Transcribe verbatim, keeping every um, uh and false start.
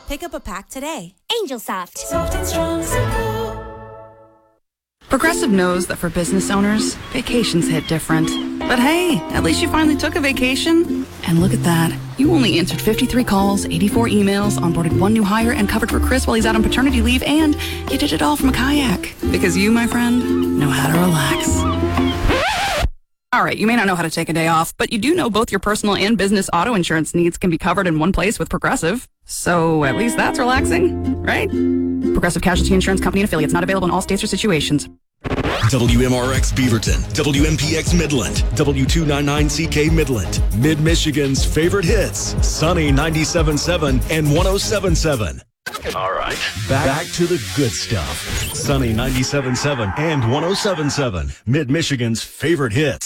Pick up a pack today. Angel Soft. Soft and strong, so cool. Progressive knows that for business owners, vacations hit different. But hey, at least you finally took a vacation. And look at that. You only answered fifty-three calls, eighty-four emails, onboarded one new hire, and covered for Chris while he's out on paternity leave, and you did it all from a kayak. Because you, my friend, know how to relax. All right, you may not know how to take a day off, but you do know both your personal and business auto insurance needs can be covered in one place with Progressive. So at least that's relaxing, right? Progressive Casualty Insurance Company and affiliates, not available in all states or situations. W M R X Beaverton, W M P X Midland, W two ninety-nine C K Midland, Mid-Michigan's favorite hits, Sunny ninety-seven point seven and one oh seven point seven. All right, back, back to the good stuff. Sunny ninety-seven point seven and one oh seven point seven, Mid-Michigan's favorite hits.